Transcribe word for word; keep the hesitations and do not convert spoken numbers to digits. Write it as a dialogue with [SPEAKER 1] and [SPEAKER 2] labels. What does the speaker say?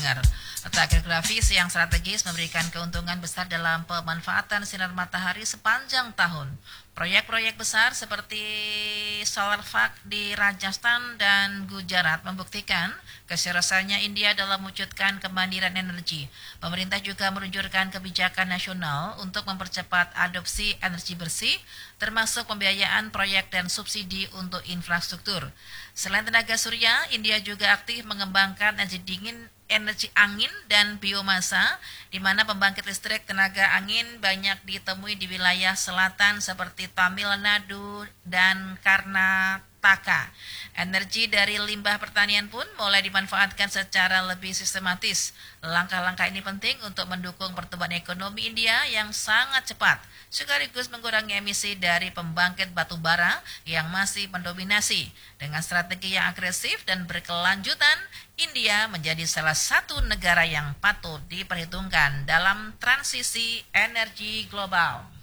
[SPEAKER 1] pendengar. Letak geografis yang strategis memberikan keuntungan besar dalam pemanfaatan sinar matahari sepanjang tahun. Proyek-proyek besar seperti Solar Park di Rajasthan dan Gujarat membuktikan keseriusannya India dalam mewujudkan kemandirian energi. Pemerintah juga meluncurkan kebijakan nasional untuk mempercepat adopsi energi bersih, termasuk pembiayaan proyek dan subsidi untuk infrastruktur. Selain tenaga surya, India juga aktif mengembangkan energi dingin, energi angin dan biomasa, di mana pembangkit listrik tenaga angin banyak ditemui di wilayah selatan seperti Tamil Nadu dan Karnataka. Energi dari limbah pertanian pun mulai dimanfaatkan secara lebih sistematis. Langkah-langkah ini penting untuk mendukung pertumbuhan ekonomi India yang sangat cepat, sekaligus mengurangi emisi dari pembangkit batu bara yang masih mendominasi. Dengan strategi yang agresif dan berkelanjutan, India menjadi salah satu negara yang patut diperhitungkan dalam transisi energi global.